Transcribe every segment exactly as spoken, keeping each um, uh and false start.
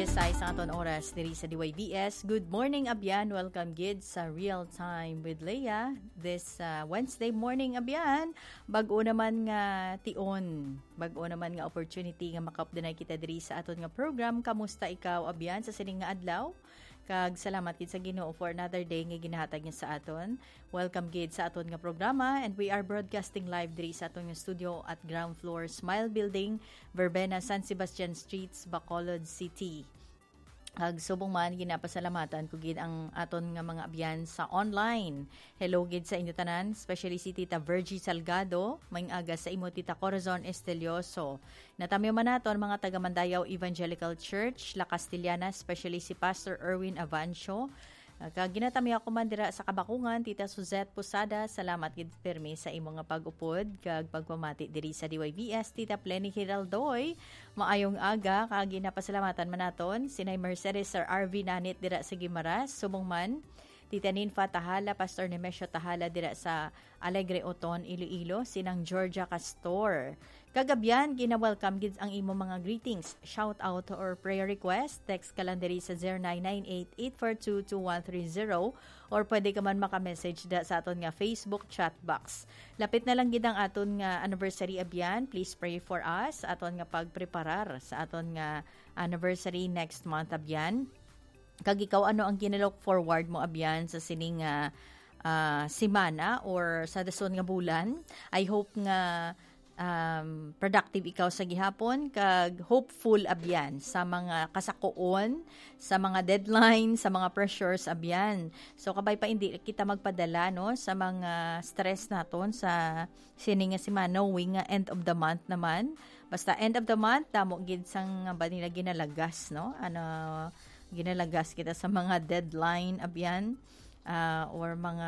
alas sais ang aton oras diri sa D Y B S. Good morning abyan, welcome gid sa Real Time with Leah. This uh, Wednesday morning abyan, bag-o naman nga tion, bag-o naman nga opportunity nga makaupdanay kita diri sa aton nga program. Kamusta ikaw abyan sa sining nga adlaw? Kag salamat gid sa Ginoo for another day nga ginahatag niya sa aton. Welcome gid sa aton nga programa, and we are broadcasting live diri sa aton nga studio at ground floor Smile Building, Verbena, San Sebastian Streets, Bacolod City. Kag subong man ginapasalamatan ko gid ang aton nga mga abyan sa online. Hello gid sa inyo tanan, especially si Tita Virgie Salgado, maing aga sa imo Tita Corazon Estelioso. Natamyo man naton mga taga Mandayaw Evangelical Church, La Castellana, especially si Pastor Erwin Avancio. Kag ginatamyo ako man dira sa Kabakungan, Tita Suzette Posada, salamat gid permi sa imo nga pag-upod kag pagpamati diri sa D Y B S. Tita Plenny Hiraldoy, maayong aga, kag ginapasalamatan man naton sinay Mercedes Sir R V Nanit dira sa Gimaras, subong man Tita Ninfa Tahala, Pastor Nemesio Tahala dira sa Alegre Oton, Iloilo, sinang Georgia Castor. Kagabyan, gina-welcome gids ang imo mga greetings, shout out or prayer request. Text ka lang diri sa zero nine nine eight, eight four two, two one three zero or pwede ka man maka-message da sa aton nga Facebook chat box. Lapit na lang gid ang aton nga anniversary abyan. Please pray for us aton nga pagpreparar sa aton nga anniversary next month abyan. Kag ikaw ano ang ginalook forward mo abyan sa sining nga uh, simana or sa dason nga bulan? I hope nga Um, productive ikaw sa gihapon, kag hopeful abyan sa mga kasakoon, sa mga deadline, sa mga pressures abyan. So kabay pa hindi kita magpadala no sa mga stress naton sa sining nga semana, knowing nga end of the month naman. Basta end of the month damo gid sang ba nila ginalagas no, ano ginalagas kita sa mga deadline abyan, uh, or mga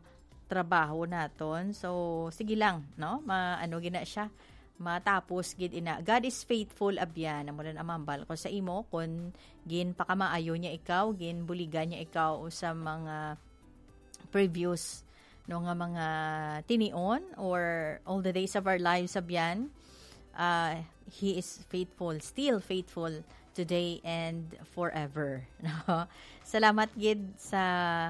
trabaho naton. So sige lang no, maano gina siya matapos gid ina. God is faithful abyan, amo lang amambal ko sa imo kun gin pakamaayo niya ikaw, gin buligan niya ikaw sa mga previous no nga mga tinion or all the days of our lives abyan. Uh, he is faithful, still faithful today and forever. No? Salamat gid sa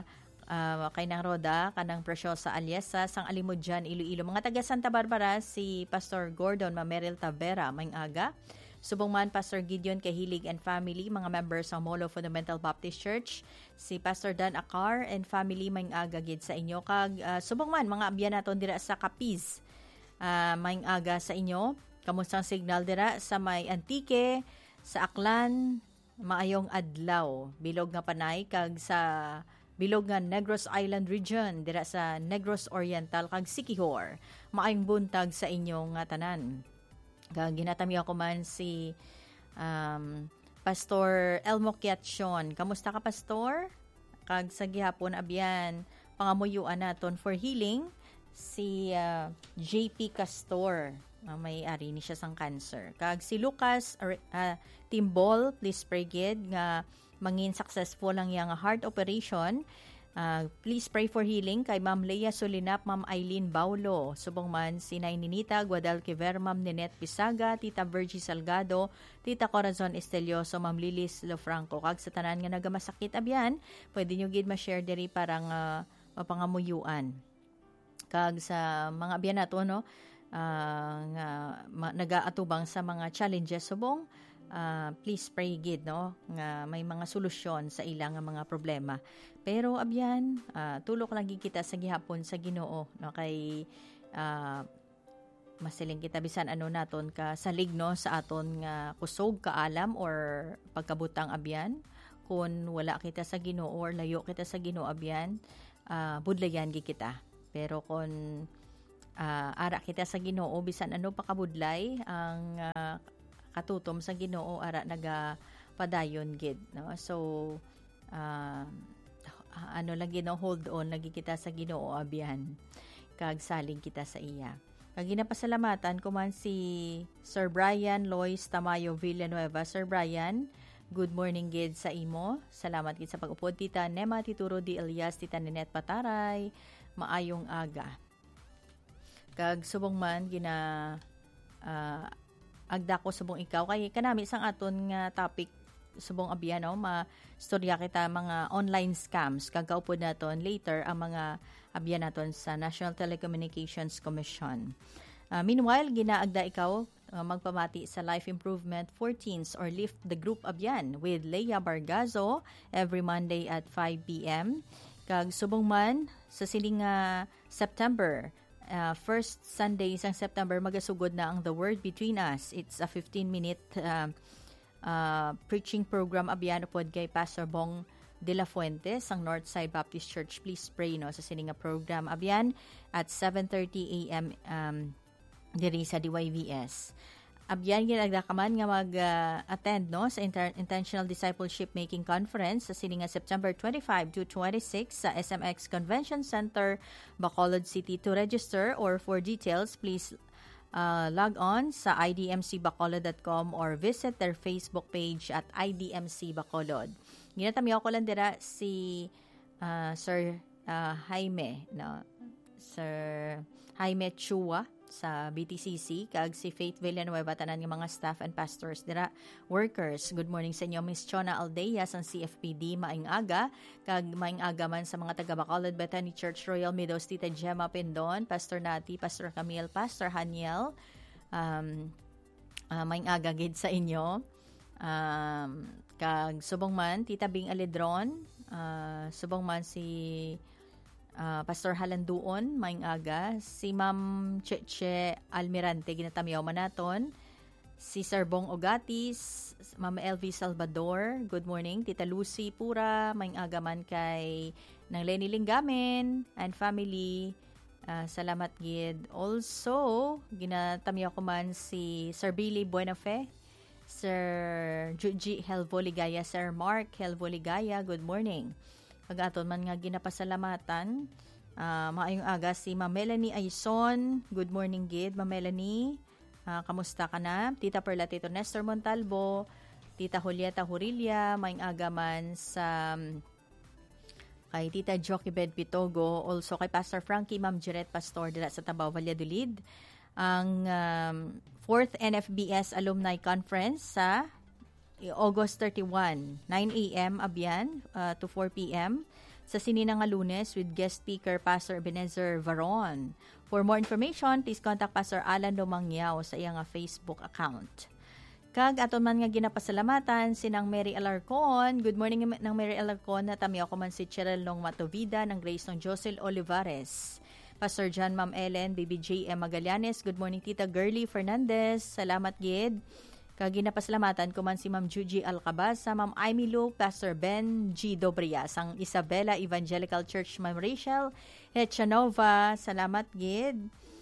Uh, kay nang Roda, kanang Preciosa Aliesa, sang alimod dyan, Iloilo. Mga taga Santa Barbara, si Pastor Gordon Mameril Tavera, maing aga. Subong man, Pastor Gideon Kahilig and family, mga members ng Molo Fundamental Baptist Church. Si Pastor Dan Akar and family, maing aga gid sa inyo. Kag, uh, subong man, mga abyan naton dira sa Capiz, uh, maing aga sa inyo. Kamusta ang signal dira sa may Antique, sa Aklan, maayong adlaw. Bilog nga panay, kag sa bilog nga Negros Island region dira sa Negros Oriental kag Siquijor. Maayong buntag sa inyong uh, tanan. Kag ginatamiya ko man si um, Pastor Elmo Kiatson. Kamusta ka, Pastor? Kag sa gihapon abyan pangamuyuan naton for healing si uh, J P Castor. Uh, may ari ni siya sang cancer. Kag si Lucas uh, Timbol, please pray gid nga mangin successful ang yang heart operation. Uh, please pray for healing kay Ma'am Leia Solinap, Ma'am Eileen Baulo, subong man si Nay Ninita Guadalquiver, Ma'am Ninette Pisaga, Tita Virgie Salgado, Tita Corazon Estelioso, Ma'am Lilis Lofranco. Kag sa tanan nga nagamasakit abyan, pwede nyo gid ma-share diri parang uh, mapangamuyuan. Kag sa mga abyan nato no, uh, nga ma- nagaatubang sa mga challenges subong, Uh, please pray gid no nga may mga solusyon sa ilang nga mga problema. Pero abyan, uh, tulok lagi kita sa gihapon sa Ginoo no kay uh, masiling kita bisan ano naton ka salig no sa aton nga kusog kaalam or pagkabutang abyan. Kung wala kita sa Ginoo or layo kita sa Ginoo abyan, uh, budlayan gid kita. Pero kung uh, ara kita sa Ginoo bisan ano pakabudlay ang uh, katutom sa Ginoo ara naga padayon gid no. So uh, ano lagi no, hold on lagi kita sa Ginoo abyan kag saling kita sa iya. Kag ginapasalamatan ko man si Sir Brian Lois Tamayo Villanueva. Sir Brian, good morning gid sa imo. Salamat gid sa pag-upod. Tita Nema Tituro Di Elias, Tita Ninette Pataray, maayong aga. Kag subong man gina uh, agda ko subong ikaw kay kanami sang aton nga topic subong abyan no ma storya kita mga online scams kagaupod naton later ang mga abyan naton sa National Telecommunications Commission. Uh, meanwhile, ginaagda ikaw uh, magpamati sa Life Improvement for Teens or Lift the Group Abyan with Leia Bargazo every Monday at five p.m. Kag subong man sa siling uh, September, uh, first Sunday sang September, magasugod na ang The Word Between Us. It's a fifteen-minute uh, uh, preaching program abyan upod kay Pastor Bong De La Fuente sang Northside Baptist Church. Please pray no sa sining program abyan at seven thirty a.m. um, diri sa D Y V S. Abyan ginagdakaman nga mag-attend uh, no sa Inter- Intentional Discipleship Making Conference sa sining September twenty-five to twenty-six sa S M X Convention Center, Bacolod City. To register or for details, please uh, log on sa i d m c bacolod dot com or visit their Facebook page at I D M C Bacolod. Ginatamiyaw ko lang dira si uh, Sir uh, Jaime, no? Sir Jaime Chua sa B T C C, kag si Faith Villanueva, tanan ng mga staff and pastors dira, workers. Good morning sa inyo, Miss Chona Aldea sang C F P D, maing aga, kag maing aga man sa mga taga Bacolod Bethany Church Royal Meadows, Tita Gemma Pindon, Pastor Nati, Pastor Camille, Pastor Haniel, um, uh, maing aga gid sa inyo. Um, kag subong man, Tita Bing Alidron, uh, subong man si Uh, Pastor Halanduon, maing aga, si Ma'am Cheche Almirante, ginatamiyaw manaton, si Sir Bong Ogatis, Ma'am L V Salvador, good morning, Tita Lucy Pura, maing aga man kay ng Lenny Lingamen and family, uh, salamat gid. Also, ginatamiyaw ko man si Sir Billy Buenafe, Sir Juji Helvoligaya, Sir Mark Helvoligaya, good morning. Pag-aton man nga ginapasalamatan, uh, maayong aga si Ma'am Melanie Aison. Good morning, gid, Ma'am Melanie. Uh, kamusta ka na? Tita Perla, Tito Nestor Montalvo, Tita Julieta Hurilia, maayong aga man sa um, kay Tita Joquebed Pitogo, also kay Pastor Frankie, Ma'am Jiret Pastor dila sa Tabaw, Valladolid. Ang um, fourth N F B S Alumni Conference sa August thirty-first, nine a.m. abyan uh, to four p.m. sa sininang nga Lunes with guest speaker Pastor Ebenezer Varon. For more information, please contact Pastor Alan Domangyaw sa iyang Facebook account. Kag aton man nga ginapasalamatan sinang Mary Alarcon. Good morning ng Mary Alarcon, na tamiyaw ko man si Cheryl Long Matovida ng Grace ng Josel Olivares. Pastor John, Ma'am Ellen, Baby J M Magallanes. Good morning, Tita Girly Fernandez. Salamat gid. Kag ginapasalamatan ko man si Ma'am Juji Alcabasa, Ma'am Amy Lu, Pastor Ben G. Dobrias, ang Isabela Evangelical Church, Ma'am Rachel Hechanova, salamat gid.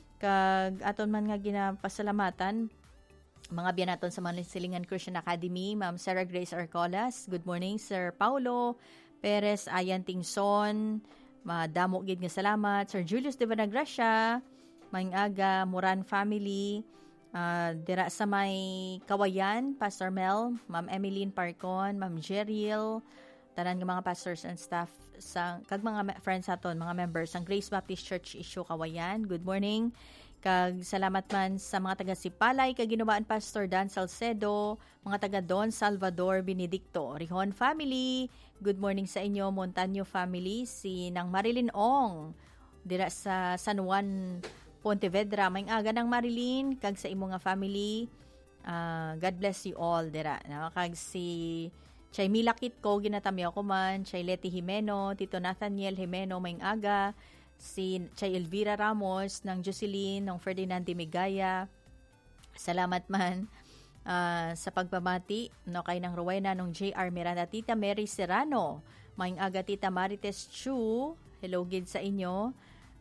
Kag aton man nga ginapasalamatan, mga biyanaton sa Manisilingan Christian Academy, Ma'am Sarah Grace Arcolas, good morning, Sir Paulo Perez Ayan Tingson, madamo gid nga salamat, Sir Julius de Vanagracia, maing aga, Moran family, Uh, dira sa may Kawayan, Pastor Mel, Ma'am Emeline Parcon, Ma'am Jeriel, tanan ng mga pastors and staff sa kag mga friends aton, mga members ng Grace Baptist Church Issue Kawayan. Good morning. Kag salamat man sa mga taga Sipalay, kag ginubaan Pastor Dan Salcedo, mga taga Don Salvador Benedicto, Rihon family. Good morning sa inyo, Montaño family, si nang Marilyn Ong dira sa San Juan Pontevedra, may aga ng Marilyn, kag sa imo nga family, uh, God bless you all, dira. No? Kag si Chay Milakit ko, ginatamyaw ko man, Chay Leti Jimeno, Tito Nathaniel Jimeno, may aga, si Chay Elvira Ramos, ng Jocelyn, ng Ferdinand de Migaya, salamat man uh, sa pagpamati, no, kay ng Rowena, ng J R Miranda, Tita Mary Serrano, may aga Tita Marites Chu, hello gid sa inyo,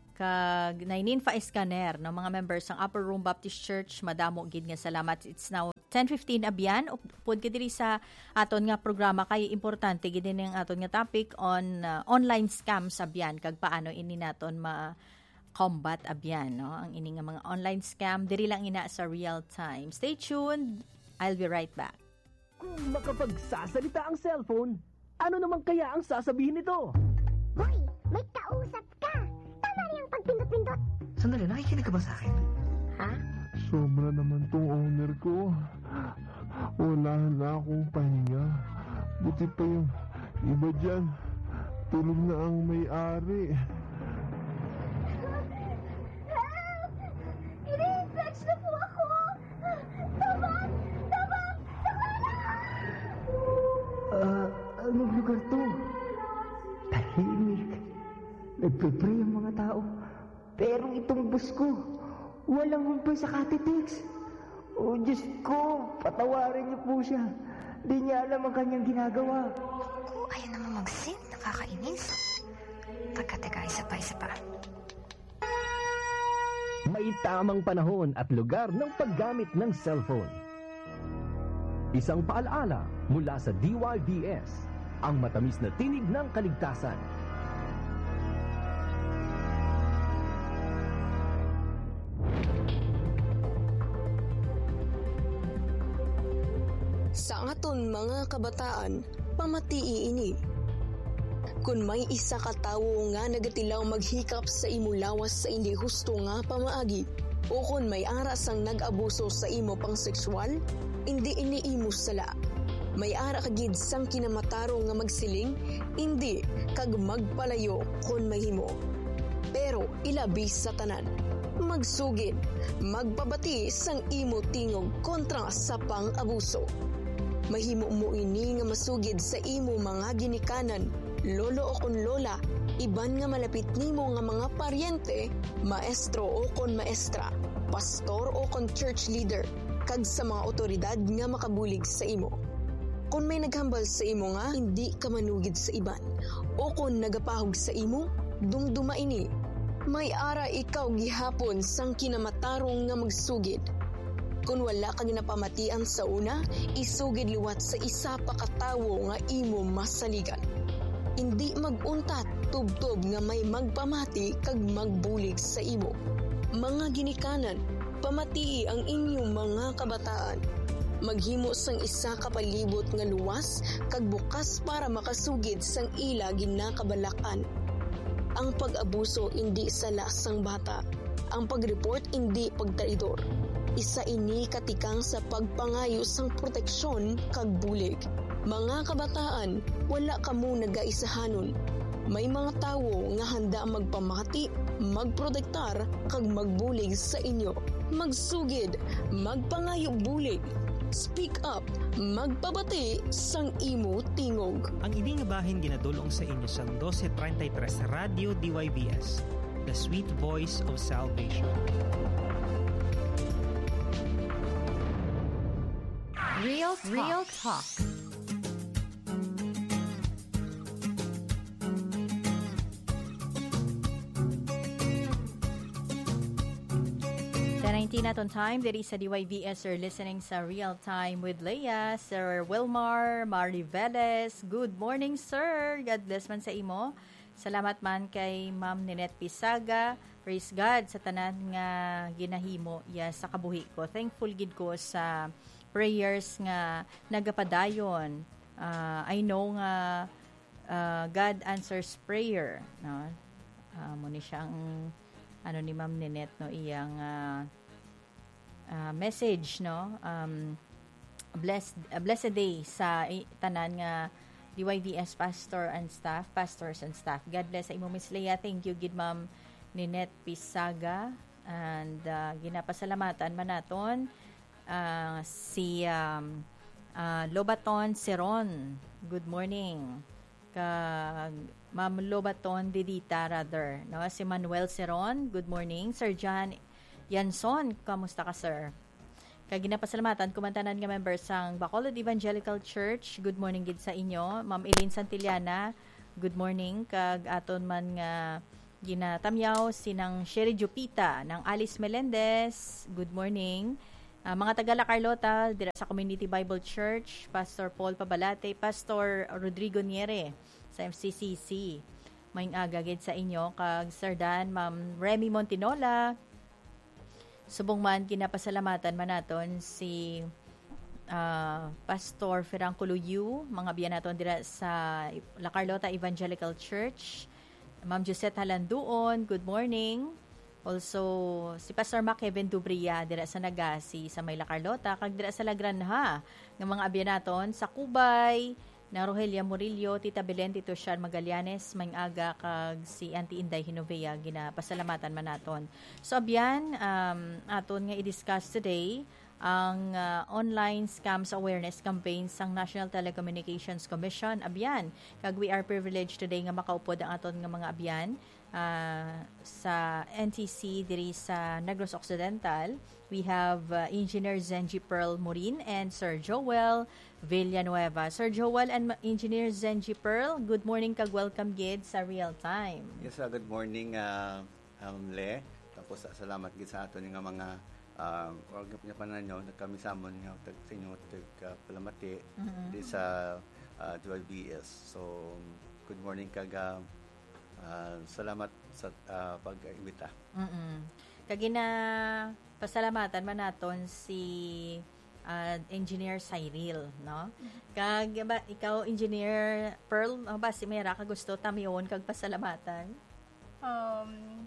kag Naininfa Escaner ng mga members ng Upper Room Baptist Church, madamo gid nga salamat. It's now ten fifteen abyan, upod ka diri sa aton nga programa, kay importante gid din ang aton nga topic on uh, online scams abyan, kag paano ini naton ma combat abyan, no, ang ini nga mga online scam diri lang ina sa Real Time. Stay tuned, I'll be right back. Kung makapagsasalita ang cellphone, ano naman kaya ang sasabihin nito? Hoy, may kausap ka! Tama niyang pagpindot-pindot! Sandali, nakikinig ka ba sa akin? Ha? Sobra naman tong owner ko. Wala na akong pahinga. Buti pa yung iba dyan. Tulog na ang may-ari. Help! Ini-infect na po ako! Tabang! Tabang! Ah, anong lugar to? Tahimik. Nagpe-pray ang mga tao. Pero itong bus ko, walang humpay sa katitix. O Diyos ko, patawarin niyo po siya. Di niya alam ang kanyang ginagawa. Ko, ayaw naman mag-sing. Nakakainis. Teka, teka, isa pa, isa pa. May tamang panahon at lugar ng paggamit ng cellphone. Isang paalaala mula sa D Y V S, ang matamis na tinig ng kaligtasan. Sa aton mga kabataan, pamatii ini. Kung may isa ka tawo nga nagatilaw maghikap sa imo lawas sa hindi husto nga pamaagi, o kung may aras ang nag-abuso sa imo pang sexual, hindi ini imo sala. May ara kagid sang kinamataro nga magsiling, hindi kag magpalayo kung mahimo. Pero ilabi sa tanan, magsugid, magpabati sang imo tingog kontra sa pang-abuso. Mahimo mo ini nga masugid sa imo mga ginikanan, lolo o kon lola, iban nga malapit nimo nga mga paryente, maestro o kon maestra, pastor o kon church leader, kag sa mga otoridad nga makabulig sa imo. Kung may naghambal sa imo nga hindi ka manugid sa iban, o kung nagapahog sa imo, dumduma ini. May ara ikaw gihapon sang kinamatarong nga magsugid. Kung wala ka ginapamatian sa una, isugid liwat sa isa pa katawo nga imo masaligan. Hindi maguntat tubtob nga may magpamati kag magbulig sa imo. Mga ginikanan, pamatii ang inyong mga kabataan. Maghimo sang isa ka palibot nga luwas kag bukas para makasugid sang ila ginakabalakan. Ang pag-abuso hindi sala sang bata. Ang pag-report hindi pagtraidor. Isa ini katikang sa pagpangayo sang proteksyon kag bulig. Mga kabataan, wala kamo nagaisahanon. May mga tawo nga handa magpamati, magprotektar kag magbulig sa inyo. Magsugid, magpangayo bulig. Speak up, magpabati sang imo tingog. Ang ini nga bahin ginadulong sa inyo sa twelve thirty-three Radio D Y V S, the sweet voice of salvation. Real Talk. Real Talk. nineteen at on time, there is sa D Y V S, you're listening sa Real Time with Leia, Sir Wilmar, Mari Velez. Good morning, sir. God bless man sa imo. Salamat man kay Ma'am Ninette Pisaga. Praise God sa tanan nga ginahimo ya sa kabuhi ko. Thankful gid ko sa prayers nga nagapadayon. Uh, I know nga uh, God answers prayer. No? Uh, muna siyang ano ni Ma'am Ninette, no, iyang uh, uh, message, no, um, blessed, uh, blessed day sa i- tanan nga D Y V S pastor and staff, pastors and staff. God bless sa imo, Miss Leia. Thank you, gid Ma'am Ninette Pisaga. And uh, ginapasalamatan man naton uh, si um, uh, Lobaton Seron. Good morning. Kag Ma'am Lobaton Didita rather, no? Si Manuel Seron, good morning. Sir John Yanson, kamusta ka, sir? Kag ginapasalamatan kumantanan nga members sang Bacolod Evangelical Church, good morning gid sa inyo. Ma'am Eileen Santillana, good morning. Kag aton man nga ginatamyaw sinang Sherry Jupita ng Alice Melendez, good morning. Uh, mga taga La Carlota, dira sa Community Bible Church, Pastor Paul Pabalate, Pastor Rodrigo Niere sa M C C C. Maing agagid sa inyo kag Sir Dan, Ma'am Remy Montinola. Subong man ginapasalamatan man naton si uh, Pastor Ferranculo Yu, mga biyan naton dira sa La Carlota Evangelical Church. Ma'am Josette Halanduon, good morning. Also, si Pastor Mac Kevin Dubria dira sa Nagasi sa May La Carlota, kag dira sa La Granja nga mga abyan naton sa Kubay, na Rogelia Murillo, Tita Belen, Tito Sean Magallanes, Mang Aga, kag si Auntie Inday Hinovea, ginapasalamatan man naton. So, abyan, um, aton nga i-discuss today, ang uh, online scams awareness campaign sang National Telecommunications Commission. Abyan, kag we are privileged today nga makaupod ang aton nga mga abyan uh, sa N T C diri sa Negros Occidental. We have uh, Engineer Zenji Pearl Morin and Sir Joel Villanueva. Sir Joel and Engineer Zenji Pearl, good morning kag welcome gid sa Real Time. Yes, uh, good morning uh, um, Le. Tapos uh, salamat gid sa aton nga mga Um, uh, organ niya pa na nyo, nagkamisamon nga tag sa inyo, tag uh, palamati mm-hmm. di sa uh, D Y B S. So, good morning kaga. Uh, salamat sa uh, pag-imbita. Mm-hmm. Kagina pasalamatan man naton si uh, Engineer Cyril, no? Kag ba, ikaw, Engineer Pearl, uh, ba si Mera, kagusto tamiyon kag pasalamatan? Um...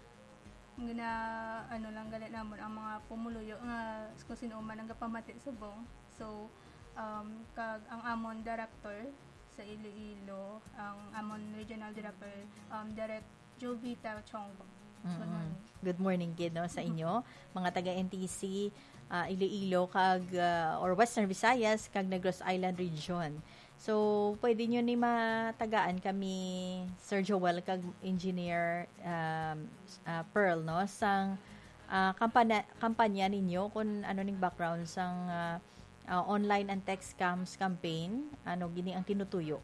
Gina ano lang galit namon ang mga pumuluyo nga kung sino man ang gapamati subong. So um kag ang amon director sa Iloilo, ang amon regional director um Direct Jovita Chongbo. Good morning. Good morning gid no sa inyo mga taga N T C uh, Iloilo kag uh, or Western Visayas kag Negros Island region. So, pwede nyo ni matagaan kami, Sir Joel, kag Engineer um, uh, Pearl, no? Sang uh, kampanya, kampanya ninyo, kung ano ning background sang uh, uh, online and text scams campaign, ano gini ang tinutuyo?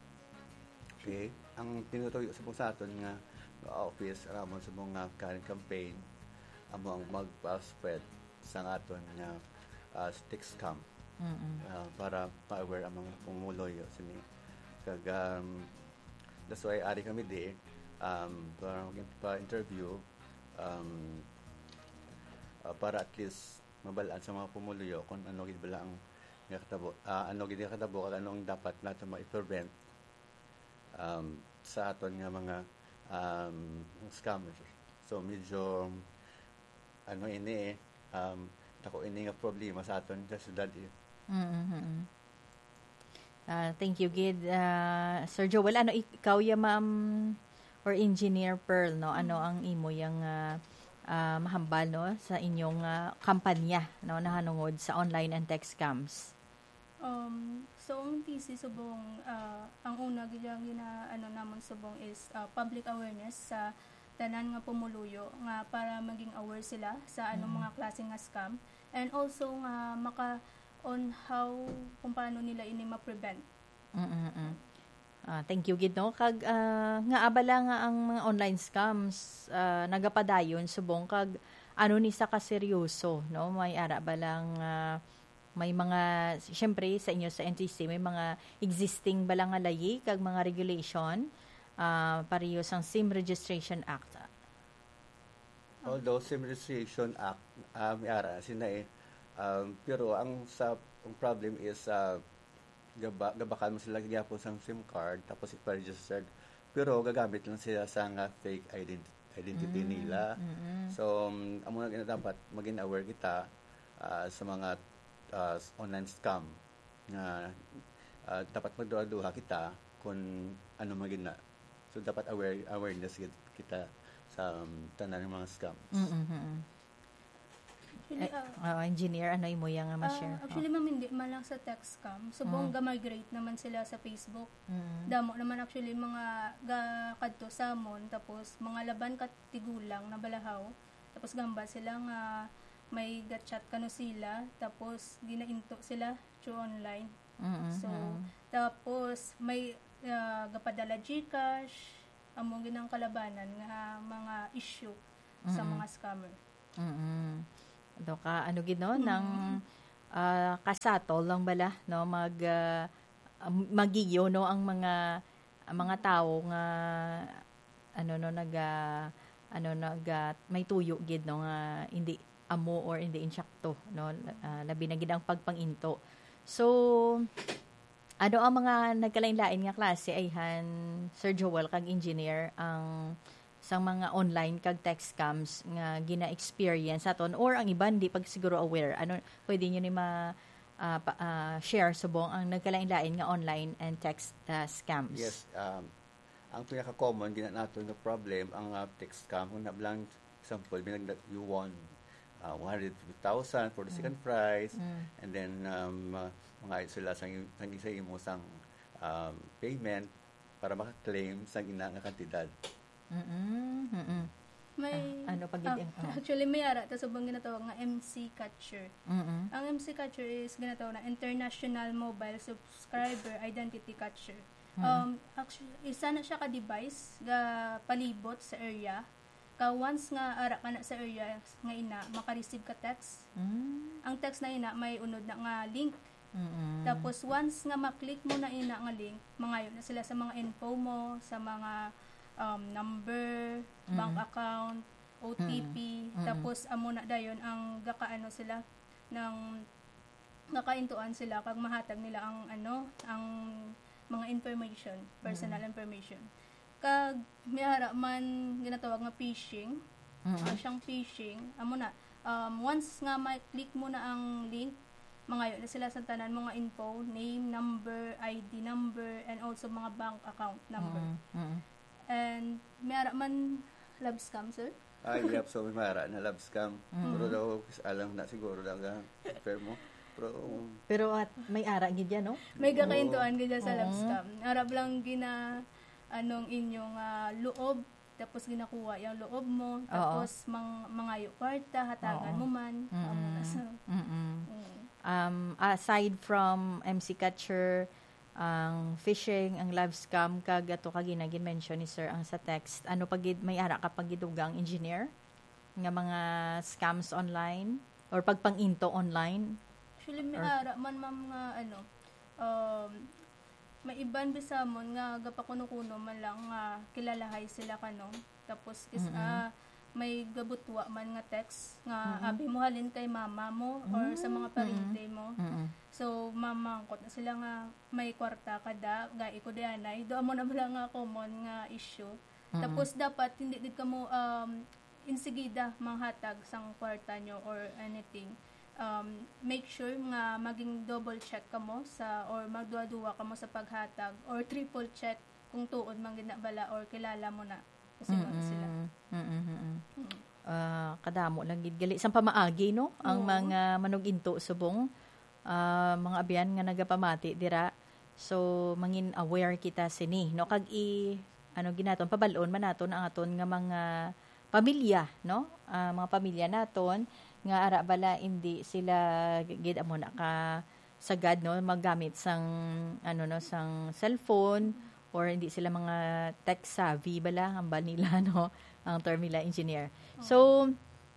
Okay. Ang tinutuyo sa pong sa aton nga office, ramon sa mga current campaign, amo ang mag-spread sa aton nga uh, text scam. Uh, para pa-aware ang mga pumuloyo sa ni kag um, that's why ari kami di um, para pa-interview um, uh, para at least mabalaan sa mga pumuloyo kung ano gid bala ang nakatabo uh, ano gid nakatabo kag anong dapat nato ma-prevent um, sa aton nga mga um, scammers. So medyo ano ini eh um, ako ini nga problema sa aton sa syudad eh. Mm-hmm. Uh, thank you, Gid. Uh, Sir Joel, ano ikaw ya ma'am or Engineer Pearl, no? Ano ang imo yang uh, uh, mahambal no sa inyong uh, kampanya no nahanungod sa online and text scams? Um, so ang T C subong uh, ang una gid gina ano namon subong is uh, public awareness sa tanan nga pumuluyo nga para maging aware sila sa anong mm-hmm. mga klase nga scam and also nga maka on how kung paano nila ini ma-prevent. Mm-mm. Uh, thank you gid no kag uh, nga abala nga ang mga online scams uh, nagapadayon subong kag ano ni sa kaseryoso no may ara balang uh, may mga syempre sa inyo sa N T C may mga existing balang nga layi kag mga regulation uh, pareho sang SIM Registration Act. Although SIM Registration Act uh, may ara sina eh Um, pero ang sa ang problem is uh, gaba, gabakal mo sila gyapon sang SIM card tapos i-registered pero gagamit lang sila sa nga fake identi- identity mm-hmm. nila. Mm-hmm. So um, amo na gina dapat maging aware kita uh, sa mga uh, online scam nga uh, dapat magduha-duha kita kung ano magina. So dapat aware awareness kita sa um, tanan ng mga scams. Mm-hmm. Actually, uh, uh, engineer, ano imo yang nga ma-share? Uh, actually, oh. ma'am, hindi man lang sa text scam. Subong mm. ga-migrate naman sila sa Facebook. Mm. Damo naman actually mga ga-kadto samon, tapos mga laban katigulang na balahaw. Tapos gamba sila nga may ga-chat kano sila, tapos ginainto sila through online. Mm-hmm. So, tapos may uh, gapadala Gcash, among ginang kalabanan nga mga issue mm-hmm. sa mga scammer. Mm-hmm. Do ka ano gid no mm-hmm. ng uh, kasatol lang bala no mag uh, magiyo no ang mga ang mga tao nga ano no naga ano naga may tuyo gid no nga hindi amo or hindi insakto no uh, labi na gid ang pagpanginto. So ano ang mga nagkalain-lain nga klase ayhan Sir Joel kag engineer ang sang mga online kag text scams nga gina-experience aton or ang iban di pag siguro aware ano pwede niyo ni ma uh, pa, uh, share subong ang nagkalain-lain nga online and text uh, scams. Yes, um, ang pinaka-common gina nato nga problem ang uh, text scam kung nablang example binag you won uh, one hundred fifty thousand for the mm. second prize mm. and then um, uh, mga sila sang sang isa imo sang um, payment para maka-claim sa ina nga kantidad. Mm. Mm. May uh, ano pag uh, uh, actually may ara ta subong ginatawag nga M C Catcher. Mm-hmm. Ang M C Catcher is ginatawag na International Mobile Subscriber Identity Catcher. Mm-hmm. Um actually isa na siya ka device ga palibot sa area. Ka once nga ara ka na sa area nga ina maka-receive ka text. Mm-hmm. Ang text na ina may unod na nga link. Mm-hmm. Tapos once nga maklik mo na ina nga link, mangayo na sila sa mga info mo, sa mga um, number, mm-hmm. bank account, O T P, mm-hmm. tapos amo na dayon ang gakaano sila ng nakaintuan sila kag mahatag nila ang ano, ang mga information, personal mm-hmm. information. Kag mihara man ginatawag nga phishing, mm-hmm. uh, siyang phishing, amo na um, once nga ma-click mo na ang link, mangayo na sila sa tanan mga info, name, number, I D number, and also mga bank account number. Mm-hmm. And mayara man love scam, sir? Ay, yep, so mayara na love scam. Mm-hmm. Pero daw, alam na siguro lang ang fair mo. Pero, um, pero at may ara gid yan, no? May kakaintuan gid sa love scam. Arab lang gina anong inyong uh, loob, tapos ginakuha yung loob mo, tapos mang, mangayo kwarta, hatagan Oo. mo man. Mm-hmm. Amo na sa. Mm-hmm. Mm. Um, aside from M C Catcher, ang phishing, ang love scam, kag ato kag ginag-mention ni sir ang sa text, ano pag may ara ka pag gidugang engineer nga mga scams online or pagpang-into online? Actually may or, ara man ma'am nga ano um may iban bisamon nga gapakuno-kuno man lang nga kilalahay sila kano, tapos is mm-hmm. uh, may gabutwa man nga text nga mm-hmm. abi mo halin kay mama mo mm-hmm. or sa mga parente mo. Mm-hmm. So mamangkot na sila nga may kwarta kada gai ko dianay do mo na bala nga common nga issue. Mm-hmm. Tapos dapat hindi gid kamo um insigida manghatag sang kwarta nyo or anything. Um, make sure nga maging double check kamo sa or magduwa-duwa kamo sa paghatag or triple check kung tuod man gid na bala or kilala mo na. Kasi mm-hmm. sila. Mm-hmm. Mm-hmm. Uh, kadamo lang gid gali sang pamaagi no ang Oo. mga manuginto subong uh, mga abyan nga nagapamati dira. So mangin aware kita sini no kag i ano ginaton pabalon man naton ang aton nga mga pamilya no uh, mga pamilya naton nga ara bala hindi sila gid amo na ka sagad no maggamit sang ano no sang cellphone or hindi sila mga tech savvy bala ang nila no ang term nila engineer. So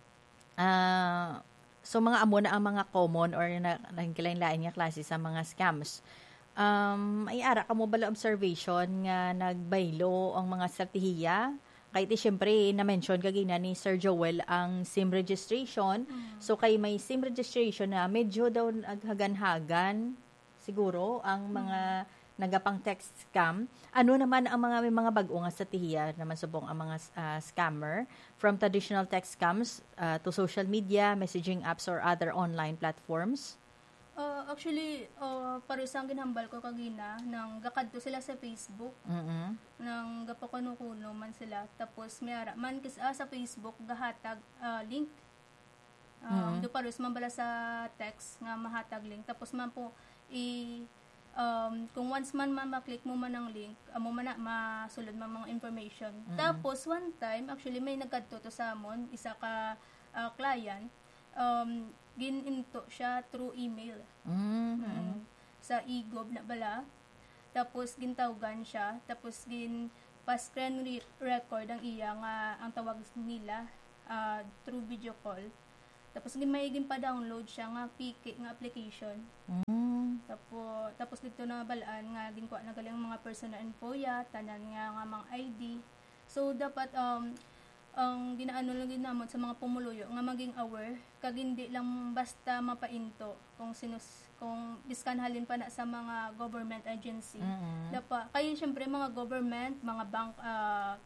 uh, so mga amo na ang mga common or na nagkilain-lain nga klase sa mga scams. Um ay ara kamo bala observation nga nagbaylo ang mga strategiya kay ti syempre na-mention kagina ni Sir Joel ang SIM registration. Mm. So kay may SIM registration na medyo daw naghagan-hagan siguro ang mga mm. nagapang text scam. Ano naman ang mga may mga bag-o nga strategiya naman subong ang mga uh, scammer from traditional text scams uh, to social media, messaging apps or other online platforms? Uh, actually, uh, parusang ginhambal ko kagina nang gakadto sila sa Facebook. Mm-hmm. Nang gapakuno-kuno man sila. Tapos may ara man kis ah, sa Facebook gahatag uh, link. Um, mm-hmm. Do parus man bala sa text nga mahatag link. Tapos man po i um, kung once man man maklik mo man ang link, amo man na masulod man mga information. Mm-hmm. Tapos one time, actually may nagkadto to sa amon, isa ka uh, client, um, gininto siya through email. Mm-hmm. Um, sa e-gob na bala. Tapos gintawgan siya, tapos gin pa-screen re- record ang iya nga ang tawag nila uh, through video call. Tapos gin may gin pa-download siya nga P K nga application. Mm. Tapos tapos dito na balaan nga ginkuha na galing mga personal info ya, tanan nga nga mga I D. So dapat um ang ginaano lang din namon sa mga pumuluyo nga maging aware kag hindi lang basta mapainto kung sinus kung biskanhalin pa na sa mga government agency. Mm-hmm. Dapat kay syempre mga government, mga bank uh,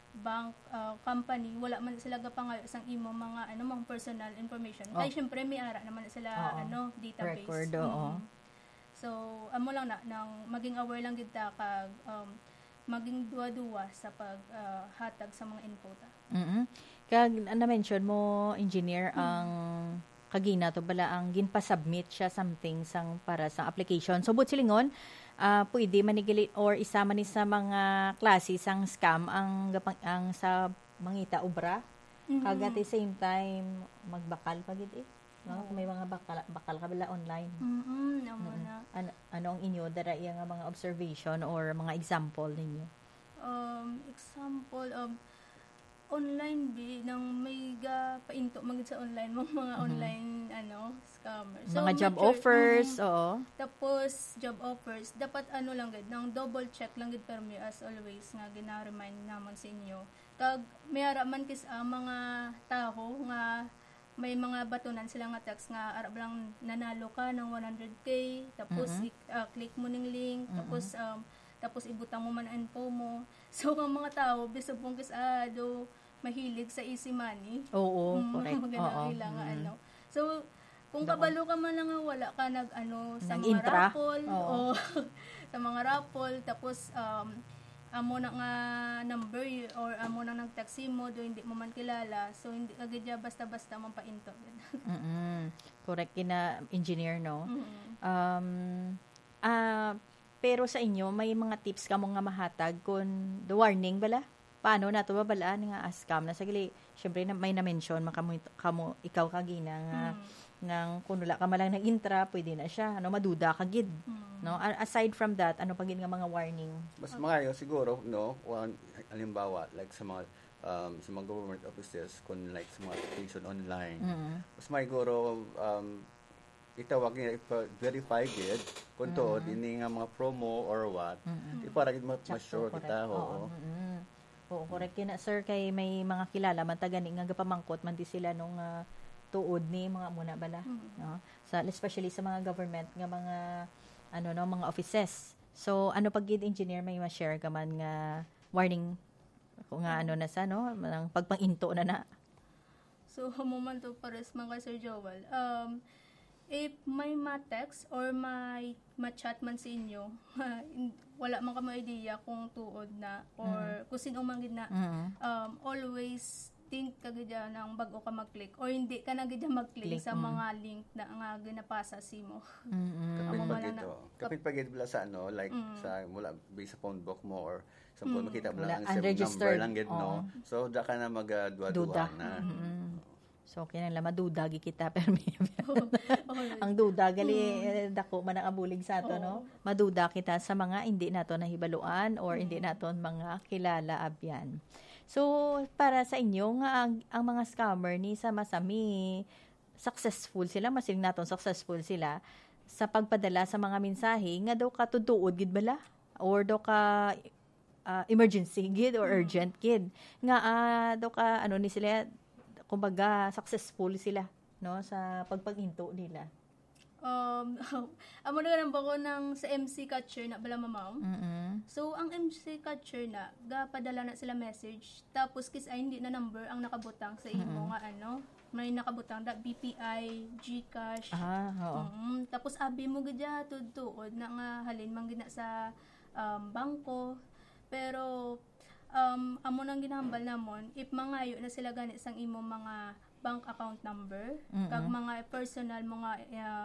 bank uh, company, wala man sila gapangayo sang imo mga ano mga personal information. Oh. Kay syempre may ara naman sila Oo. ano database. Record, oo. Mm. So amo lang na nang maging aware lang gid ta kag um, maging duwa-duwa sa pag uh, hatag sa mga info ta. Mm-hmm. Kag na-mention mo, engineer, mm-hmm. ang kagina to bala ang ginpa-submit siya something sang para sa application. So but silingon, uh, pwede manigili or isama ni sa mga klase sang scam ang gapang ang sa mangita obra. Mm-hmm. Kag at the same time magbakal pa gid eh. No? Oh. May mga bakal bakal ka bala online. Mm-hmm. No, mm-hmm. Ano ano ang inyo dara iya nga mga observation or mga example ninyo? Um example of online bi nang may ga painto magid sa online mga mga mm-hmm. online ano scammer. So mga job offers, mm, oo. Tapos job offers dapat ano lang gid nang double check lang gid permi as always nga gina-remind namon sa inyo. Kag may ara man kis uh, mga tao nga may mga batunan sila nga text nga arab lang nanalo ka ng one hundred k tapos mm-hmm. i- uh, click mo ning link mm-hmm. tapos um, tapos ibutang mo man ang info mo. So ang mga tao bisag pong kis ah, do mahilig sa easy money. Oo, mm, correct. Oo. Nga, mm. ano. So kung kabalo ka man lang nga wala ka nag ano sa nang mga intra. raffle o sa mga raffle tapos um amo na nga number or amo na nag-text mo do hindi mo man kilala so hindi agad ya basta-basta man painto. Mm. Correct kina engineer no. Mm-hmm. Um ah uh, pero sa inyo may mga tips kamo nga mahatag kun the warning bala? Paano nato babalaan nga scam na sagili syempre na, may na-mention makamo kamo ikaw kagina nga mm. nang kun wala ka malang nag-intra pwede na siya ano maduda ka gid mm. no aside from that ano pa gid nga mga warning mas mga siguro no one halimbawa like sa mga um, sa mga government offices kun like sa mga application online mm. mas siguro um, itawag niya verify gid kung to mm. ini nga mga promo or what mm-hmm. ipara gid ma-sure kita ho. Mm-hmm. Oo, correct yun na, sir, kay may mga kilala, man tagani nga gapamangkot, man di sila nung uh, tuod ni mga muna bala. Mm-hmm. No? Sa, especially sa mga government, nga mga, ano no, mga offices. So, ano pag gid engineer, may ma-share ka man nga warning, kung nga ano na sa, no, ng pagpanginto na na. So, humuman to pares mga Sir Joel. Um, if may ma-text or may ma-chat man sa inyo, wala man ka mo idea kung tuod na or mm. kung sino man gid na mm. um, always think ka gid nang bago ka mag-click or hindi ka na gid mag-click Click, sa mm. mga link na nga ginapasa si mo. Mm-hmm. Kapit pagid na, kapit pagid bala sa ano like mm. sa mula sa phone book mo or sa phone mm. makita mo lang ang number lang gid no. So da ka na magduwa na. Mm-hmm. So kinahanglan madudagi kita permi. Ang duda gali mm. dako man ang abulig sa ato oh. no. Maduda kita sa mga hindi nato nahibaluan or mm. hindi naton mga kilala abyan. So para sa inyo nga ang, ang mga scammer ni sa masami successful sila masiling naton successful sila sa pagpadala sa mga mensahe nga daw ka tutuod gid bala or daw ka uh, emergency gid or mm. urgent gid nga uh, daw ka ano ni sila kumbaga successful sila no sa pagpaginto nila. Um amo na lang bako ng sa M C catcher na bala mamaw. Mm-hmm. So ang M C catcher na gapadala na sila message tapos kis ay hindi na number ang nakabutang sa imo mm-hmm. nga ano may nakabutang da B P I, GCash. Ah, oo. Mm-hmm. Tapos abi mo gid ya tudtuod na nga halin man gina sa um, bangko pero um amo nang ginahambal namon if mangayo na sila gani sang imo mga bank account number mm-hmm. kag mga personal mga uh,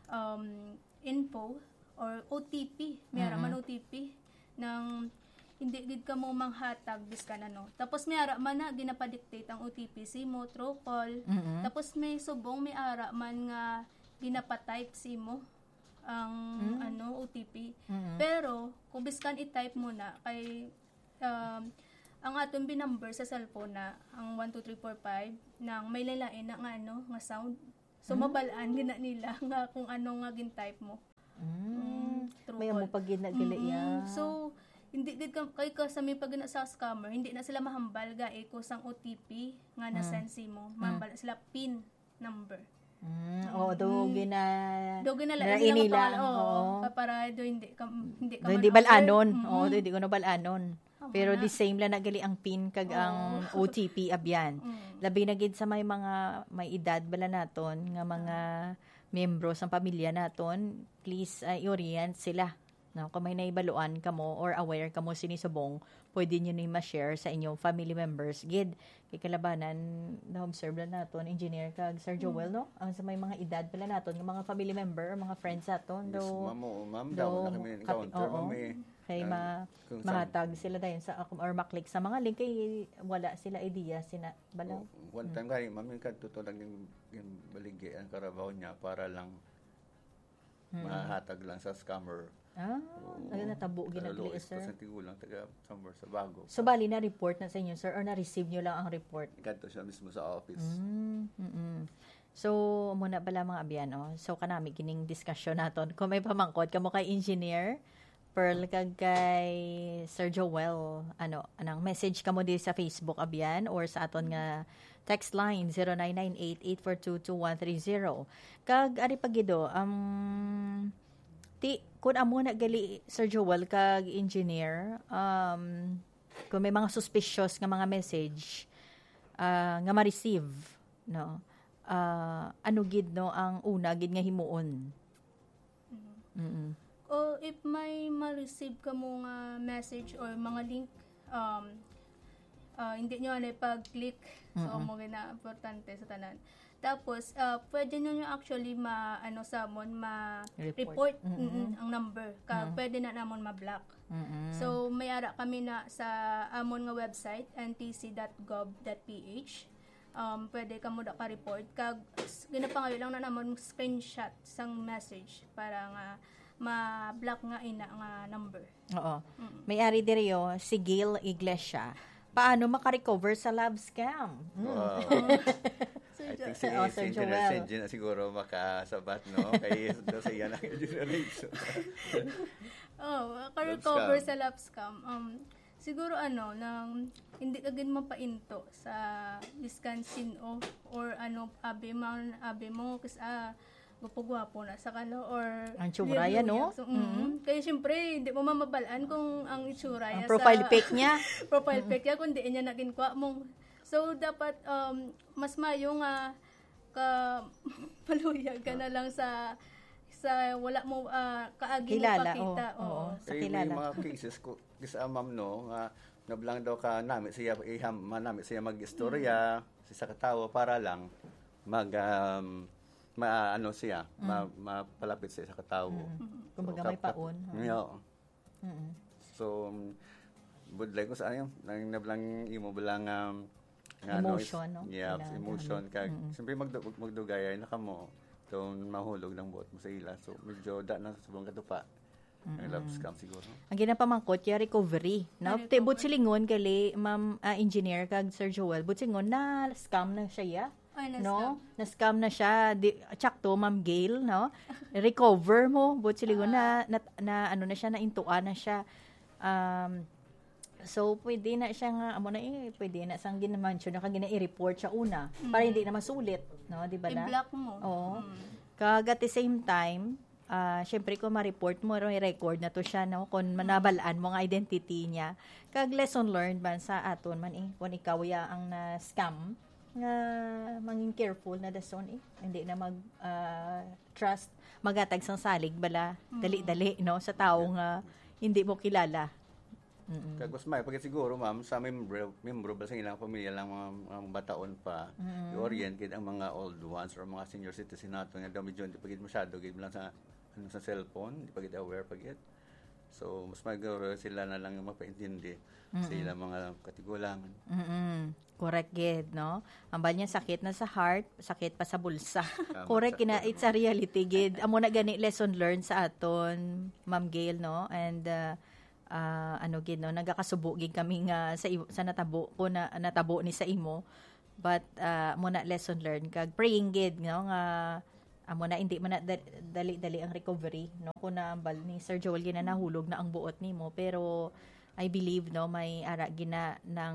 um info or O T P mayara mm-hmm. man O T P nang hindi gid ka mo manghatag biskan ano tapos mayara man na ginapadictate ang O T P si mo through call mm-hmm. tapos may subong may ara man nga ginapa-type si mo ang mm-hmm. ano O T P mm-hmm. pero kung biskan i-type mo na kay Um, ang atong binumber sa cellphone na ang one two three four five nang may lalain na nga ano nga sound so hmm? mabalaan gina nila nga kung ano nga gin-type mo mm. mm, may mo pag ginagila mm-hmm. so hindi gid kay ka sa may pag sa scammer hindi na sila mahambal ga eh kusang O T P nga na send si mo mahambal mm. sila pin number. Mm, oh, do gina do gina la nila oh, para do hindi ka hindi ka do hindi balanon. Mm-hmm. Oh, do hindi ko na balanon. Pero the same lang nagali ang PIN kag ang O T P abyan. Mm. Labi na gid sa may mga may edad bala naton nga mga miyembro sa pamilya naton, please uh, i-orient sila. No, kung may naibaluan kamo or aware kamo sinisubong, pwede niyo ni ma-share sa inyong family members. Gid kay kalabanan na observe lang naton engineer kag Sir Joel, no? Ang sa may mga edad pala naton, ng mga family member, mga friends naton, Yes, do ma'am, oo, ma'am, daw na kami encounter, ma'am, eh. Kay Ah, ma kung mahatag sila dayon sa or maklik sa mga link kay wala sila idea sina balaw. One time kay ma'am yung kadto lang yung, yung baligya ang karabaw niya para lang Hmm. mahatag lang sa scammer. Ah, ano natabo ginagli sir. Kasi tigulang taga somewhere sa Bago. So bali na report na sa inyo sir or na receive niyo lang ang report? Kadto siya mismo sa office. Mm. Mm. So muna bala mga abyan, oh. So kanami kining discussion naton. Kung may pamangkot kamo kay engineer Pearl kag kay Sir Joel, ano, anang message kamo di sa Facebook abyan or sa aton nga text line zero nine nine eight, eight four two, two one three zero. Kag ari pagido, um ti kun amo na gali Sir Joel kag engineer, um kung may mga suspicious nga mga message uh, nga ma-receive, no, uh, ano gid no ang una gid nga himuon. Mm. O if may ma-receive ka mo nga message or mga link, um uh, hindi nyo ano pag-click, so Mm-mm. mo gina importante sa tanan. Tapos uh, pwede nyo nyo actually ma ano samon ma Report. report, Mm-mm. mm-mm, ang number ka Mm. pwede na namon ma-block. Mm-mm. So may ara kami na sa amon nga website n t c dot gov dot p h. Um, pwede ka mo da ka-report kag ginapangayo lang na namon screenshot sang message para nga ma-block nga ina nga number. Oo. Mm. May-ari diri yo si Gail Iglesia. Paano maka-recover sa love scam? Mm. Wow. I think si, Oh, si Sir Engineer Joel. Senji na siguro makasabat, no? Kay do sa iyan ang generation. Oh, maka-recover Love scam. sa love scam. Um, siguro ano, nang hindi ka gin mapainto sa Wisconsin o or ano, abi man, abi mo, kasi ah, gwapo-gwapo na sa kano or Ang tsura yan, no? So, mm, Kaya syempre, hindi mo mamabalaan kung ang itsura Ang niya profile sa, pic niya. profile pic niya, kung di niya naginkuha mong. So, dapat um, mas mayo nga ka paluyag ka na lang sa sa wala mo uh, kaagi mo Kilala, pakita. oo, oo. Sa Kay kilala. may mga cases ko sa ma'am, no, nga nablang daw ka namin siya iham manamit siya mag-istorya mm. sa katawo para lang mag um, ma ano siya mm. ma, mapalapit siya sa katawo. Mm. Kumbaga So, may paon. Yeah. Mm. So budlay ko sa ano nang nablang imo bilang um, nga, Emotion, no? Yeah, Kailangan. emotion kag Mm. siyempre magdu magdugay na kamo don mahulog ng buot mo sa ila. So medyo da na sa subong katupa. Ang love scam siguro. Ang ginapamangkot ya recovery, no? Recovery. Te but silingon gali ma'am ah, engineer kag Sir Joel, but silingon na scam na siya ya. Ay, na-scam. No? Na-scam na siya. Di, tsakto, Ma'am Gail, no? Recover mo. But silingon na, na, na, ano na siya, na-intuan na siya. Um, so, pwede na siya nga, amo na eh, pwede na siyang ginamansion na kag gina-i-report siya una. Para hindi na masulit. No? Di ba na? I-block mo. Oo. Mm. Kag at the same time, uh, syempre kung ma-report mo, i-record na to siya, no? Kung manabalaan mo ang identity niya. Kag lesson learned man sa aton man eh. Kung ikaw ya ang na-scam, nga manging careful na dason eh. Hindi na mag uh, trust magatag sang salig bala dali-dali no sa tao nga hindi mo kilala. Mm-mm. Kag may pag siguro ma'am sa membro membro ba sa ilang pamilya lang mga, mga bataon pa Mm-hmm. i-orient kid ang mga old ones or mga senior citizen nato nga daw medyo hindi pagid masyado gid lang sa ano sa cellphone, hindi pagid aware pagid. So mas maguro sila na lang yung mapaintindi mm-hmm. sa ilang mga katigulangan. Mm-mm. Correct gid no. Ang bal niya sakit na sa heart, sakit pa sa bulsa. Tama, Correct sakit. kina it's a reality gid. Amo na gani lesson learned sa aton Ma'am Gail no and uh, uh, ano gid no nagakasubo gid kami nga sa sa natabo ko na natabo ni sa imo. But uh, mo na lesson learned kag praying gid no nga amo na hindi man na dali-dali ang recovery no kun na ambal ni Sir Joel gina nahulog na ang buot nimo pero I believe no may ara gina ng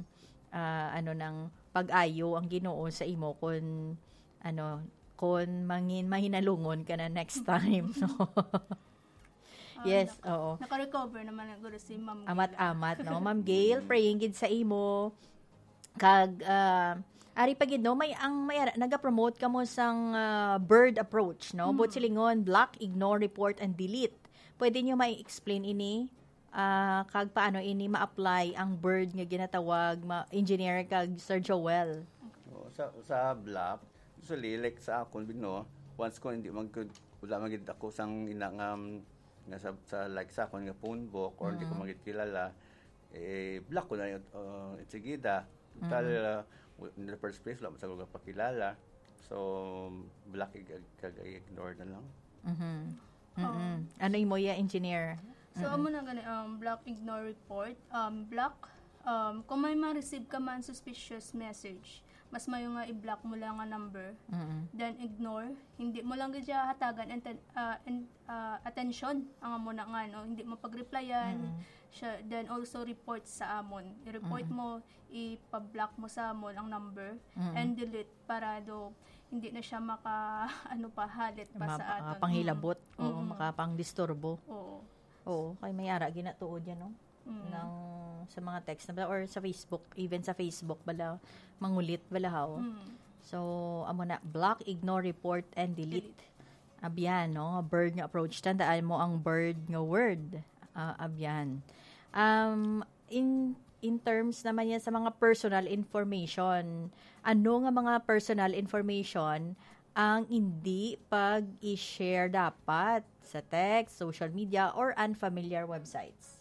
uh, ano ng pag-ayo ang Ginoo sa imo kun ano kun mangin mahinalungon ka na next time no. Yes, naka, oo. Naka-recover naman ang guro si Ma'am Gail. Amat-amat, no? Ma'am Gail, praying gid sa imo. Kag, uh, ari pa gid, no? May, ang, may, naga-promote ka mo sang uh, bird approach, no? Mm. But silingon, block, ignore, report, and delete. Pwede nyo may explain ini? Uh, kag paano ini ma-apply ang bird nga ginatawag, ma- engineer kag Sir Joel? Oh, sa, sa block, usually, like sa akon, no? Once ko hindi mag wala magid ako sang inang um, nga sa, sa like sa akon nga phone book or mm-hmm. hindi ko magid kilala eh block ko na yun uh, itsigida total mm-hmm. uh, in the first place wala sa ko pakilala so block kag ignore na lang. Mhm. Mhm. Ano imo ya engineer? So mm-hmm. amo na gani um block ignore report um block um kung may ma-receive ka man suspicious message mas mayo nga i-block mo lang ang number. Mm-hmm. Then ignore, hindi mo lang gadya hatagan and uh, and, uh, attention ang amo na nga no, hindi mo pag-replyan. Mm-hmm. Siya, then also report sa amon. I-report mm-hmm. mo, ipa-block mo sa amon ang number mm-hmm. and delete para do hindi na siya maka ano pa halit pa Ma- sa aton. Panghilabot mm-hmm. o mm-hmm. makapang-disturbo. Oo. Oo, kay may ara ginatuod yan no. Mm. ng sa mga text na bala or sa Facebook, even sa Facebook bala mangulit bala how. Mm. So amo na block, ignore, report and delete. delete. Abyan no, bird nga approach tandaan mo ang bird nga word. Uh, abyan. Um in in terms naman yan sa mga personal information. Ano nga mga personal information ang hindi pag i-share dapat sa text, social media or unfamiliar websites?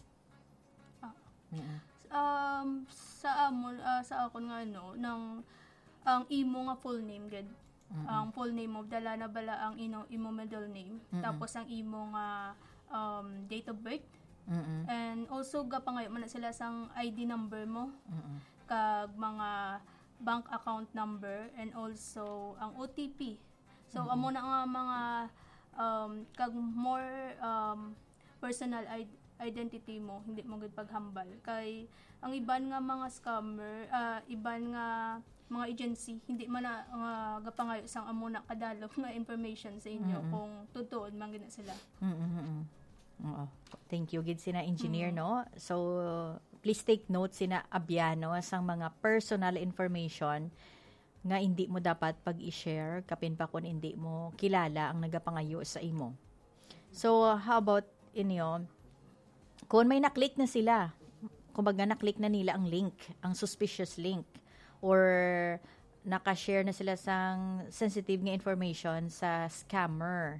Mm-hmm. Um sa amon uh, sa akon nga ano nang ang imo nga full name gid. Mm-hmm. Ang full name of dala na bala ang ino imo middle name mm-hmm. tapos ang imo nga um, date of birth. Mm-hmm. And also gapangayo man na sila sang I D number mo. Mm-hmm. Kag mga bank account number and also ang O T P. So mm-hmm. amo na nga mga um, kag more um, personal I D identity mo, hindi mo gud paghambal kay ang iban nga mga scammer, uh, iban nga mga agency hindi man na uh, gapangayo sang amo na kadalom nga information sa inyo mm-hmm. kung tutuod man gid na sila. Mhm. Oo. Thank you gid sina engineer mm-hmm. no. So please take note sina Abiano sang mga personal information nga hindi mo dapat pag i-share kapin pa kun hindi mo kilala ang nagapangayo sa imo. So how about inyo? Kung may naklik na sila, kumbaga naklik na nila ang link, ang suspicious link, or nakashare na sila sang sensitive nga information sa scammer,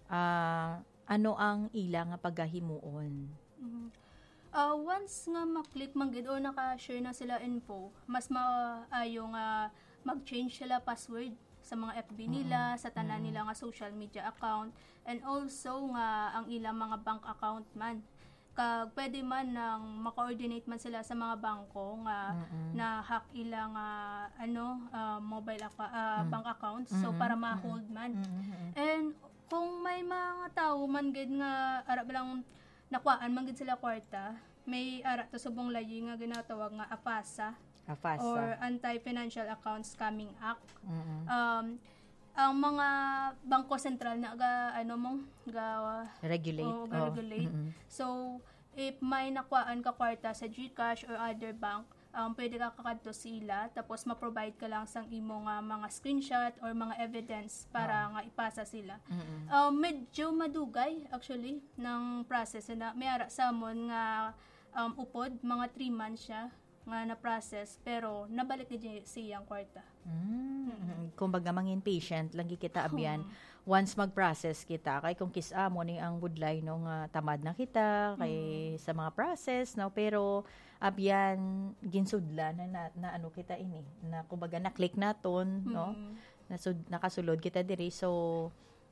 uh, ano ang ilang nga paggahimuon? Mm-hmm. Uh, once nga maklik man gid o nakashare na sila info, mas maayo nga mag-change sila password sa mga F B nila, mm-hmm. sa tanan mm-hmm. nila nga social media account, and also nga ang ilang mga bank account man. Kag pwede man nang ma-coordinate man sila sa mga bangko nga mm-hmm. na hack ilang uh, ano uh, mobile uh, mm-hmm. bank accounts so mm-hmm. para ma-hold man. Mm-hmm. And kung may mga tao man gid nga ara lang nakuan man gid sila kwarta, may ara to subong layi nga ginatawag nga A F A S A. A F A S A or Anti-Financial Account Scamming Act. Mm-hmm. Um ang mga bangko sentral na ga ano mong ga regulate o, ga regulate. Oh. Mm-hmm. So if may nakuhaan ka kwarta sa GCash or other bank, um, pwede ka kakadto sila tapos ma-provide ka lang sang imo nga mga screenshot or mga evidence para oh. nga ipasa sila. Mm-hmm. Um, medyo madugay actually ng process na may ara sa amon nga um, upod mga three months siya nga na-process pero nabalik ni siyang kwarta. Mm. Mm-hmm. Kumbaga mangin patient lang kita abyan. Hmm. Once mag-process kita kay kung kisa mo ni ang budlay no nga tamad na kita kay hmm. sa mga process no pero abyan ginsudla na, na, na ano kita ini na kumbaga na-click naton hmm. no nasud nakasulod kita diri so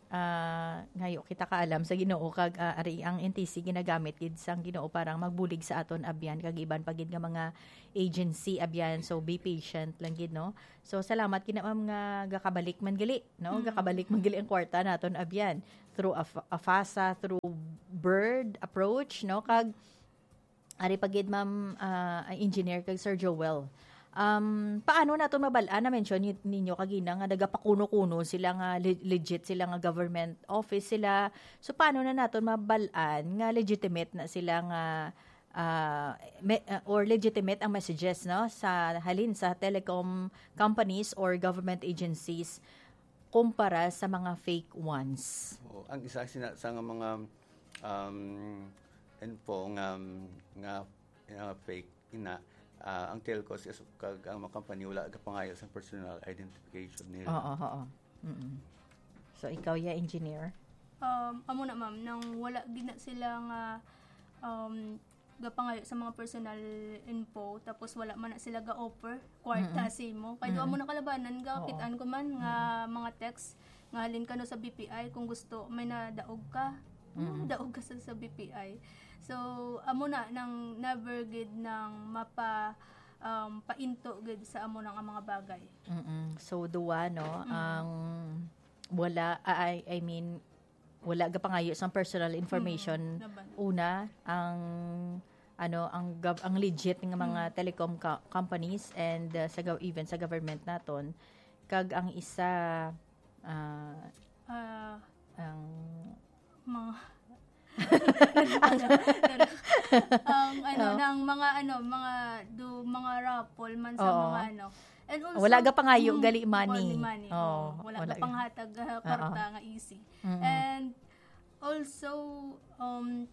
Uh, ngayo kita kaalam sa Ginoo kag uh, ari ang N T C ginagamit gid sang Ginoo parang magbulig sa aton abyan kag iban pagid nga mga agency abyan so be patient lang gid no so salamat kina ma'am nga gakabalik man gali no mm-hmm. gakabalik man gali ang kwarta naton abyan through a, a F A S A through bird approach no kag ari pagid ma'am uh, engineer kag Sir Joel Um, paano nato mabalaan na mention ninyo kagina nga nagapakuno-kuno sila nga le- legit sila nga government office sila. So paano na nato mabalaan nga legitimate na sila nga uh, me, uh, or legitimate ang messages no sa halin sa telecom companies or government agencies kumpara sa mga fake ones. Oh, ang isa sina, sa nga mga um, info nga nga uh, fake ina Uh, ang telcos is kag ang mga company wala ka pangayo sa personal identification nila. Oo, oo, oo. So ikaw ya engineer? Um amo na ma'am nang wala gina sila nga um gapangayo sa mga personal info tapos wala man na sila ga-offer kwarta mm-hmm. simo kay mm-hmm. amo na kalabanan ga kitaan ko man nga mga text nga halin kano sa B P I kung gusto may nadaog ka mm-hmm. daog ka sa, sa B P I. So, amo na nang never gid nang mapa um, painto gid sa amo nang mga bagay. Mm-mm. So, duwa no, mm-hmm. ang wala, I, I mean, wala ga pangayo sa personal information. Mm-hmm. Una, ang ano ang gov- ang legit ng mga mm-hmm. telecom co- companies and uh, sa even sa government naton kag ang isa uh, uh, ang mga ang ano oh. ng mga ano mga do mga raffle man sa oh. mga ano and also wala ga pangayo mm, gali money, money. Oh, wala, wala ga panghatag uh, kwarta uh-oh. Nga easy mm-hmm. and also um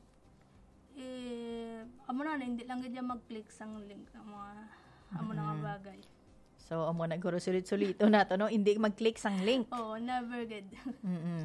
eh amo na hindi lang gid mag-click sang link ang mga amo mm-hmm. na nga bagay. So amo na guro sulit-sulito nato no hindi mag-click sang link. Oh, never good. mm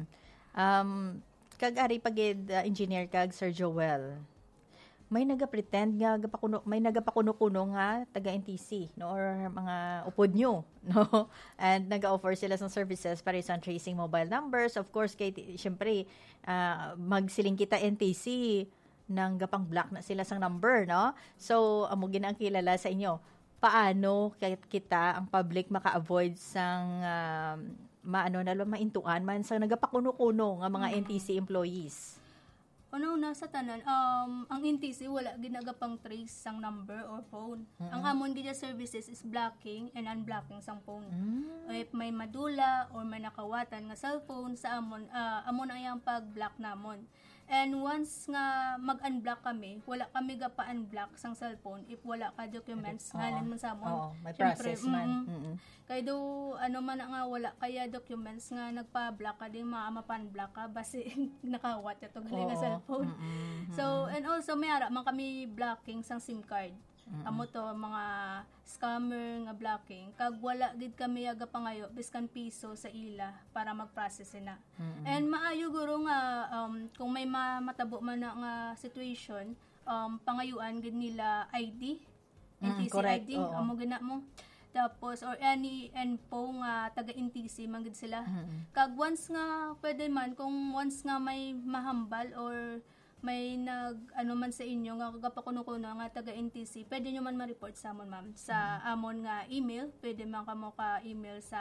um kag ari pagid uh, engineer kag Sir Joel. May naga-pretend nga gapakuno may nagapakuno-kuno nga taga N T C no or mga upod nyo no and naga-offer sila ng services para sa tracing mobile numbers of course kay syempre uh, magsiling kita N T C nang gapang block na sila sang number no so amo gina ang kilala sa inyo paano kita ang public maka-avoid sang uh, maano na lang maintuan man sa nagapakuno-kuno nga mga mm-hmm. N T C employees. Ano na sa tanan um ang N T C wala ginagapang trace sang number or phone. Mm-hmm. Ang amon gid services is blocking and unblocking sang phone. Mm-hmm. If may madula or may nakawatan nga cellphone sa amon uh, amon ayang pag-block namon. And once nga mag-unblock kami, wala kami ga pa-unblock sang cellphone if wala ka documents nga lang man sa amon. Oo, may process man. Mm-hmm. Kaya do ano man nga wala kaya documents nga nagpa-block ka din maamapan-block ka basi nakawat ito gali nga cellphone. Mm-hmm. So and also may ara man kami blocking sang SIM card. Mm-hmm. Amo to mga scammer nga blocking kag wala gid kami aga pangayo biskan piso sa ila para mag-process na. Mm-hmm. And maayo guro nga um, kung may ma- matabo man na nga situation um, pangayuan gid nila I D N T C mm, I D amo gina mo tapos or any info nga taga N T C man gid sila. Mm-hmm. Kag once nga pwede man kung once nga may mahambal or may nag ano man sa inyo nga kagapakuno-kuno nga taga N T C pwede nyo man ma-report sa amon ma'am sa mm-hmm. amon nga email pwede man kamo ka email sa